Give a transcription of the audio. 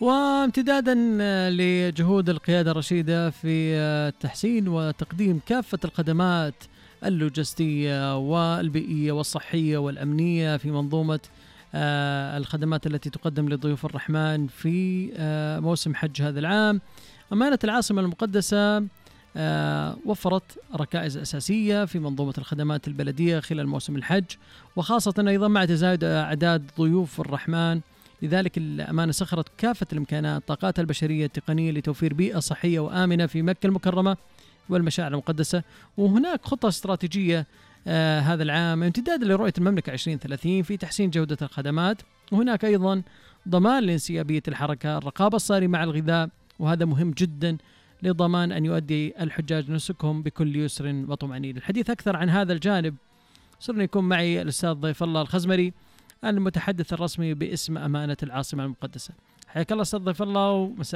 وامتدادا لجهود القيادة الرشيدة في تحسين وتقديم كافة الخدمات اللوجستية والبيئية والصحية والأمنية في منظومة الخدمات التي تقدم لضيوف الرحمن في موسم حج هذا العام، أمانة العاصمة المقدسة وفرت ركائز أساسية في منظومة الخدمات البلدية خلال موسم الحج، وخاصة أيضا مع تزايد أعداد ضيوف الرحمن. لذلك الأمانة سخرت كافة الإمكانات الطاقات البشرية التقنية لتوفير بيئة صحية وآمنة في مكة المكرمة والمشاعر المقدسة. وهناك خطة استراتيجية هذا العام امتداد لرؤية المملكة 2030 في تحسين جودة الخدمات، وهناك أيضا ضمان لانسيابية الحركة، الرقابة الصارمة على الغذاء، وهذا مهم جدا لضمان أن يؤدي الحجاج نسكهم بكل يسر وطمأنينة. الحديث أكثر عن هذا الجانب صرنا يكون معي الأستاذ ضيف الله الخزمري المتحدث الرسمي باسم أمانة العاصمة المقدسة. حياك الله أستاذ ضيف الله.